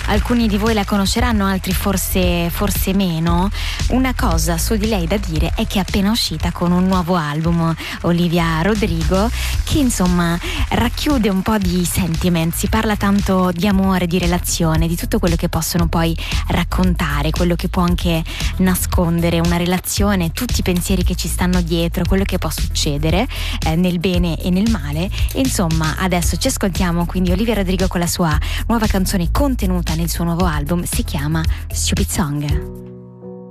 alcuni di voi la conosceranno, altri forse meno. Una cosa su di lei da dire è che è appena uscita con un nuovo album, Olivia Rodrigo, che insomma racchiude un po' di sentiment. Si parla tanto di amore, di relazione, di tutto quello che possono poi raccontare, quello che può anche nascondere una relazione, tutti i pensieri che ci stanno dietro, quello che può succedere nel bene e nel male. E insomma adesso ci ascoltiamo quindi Olivia Rodrigo con la sua nuova canzone contenuta nel suo nuovo album, si chiama Stupid Song.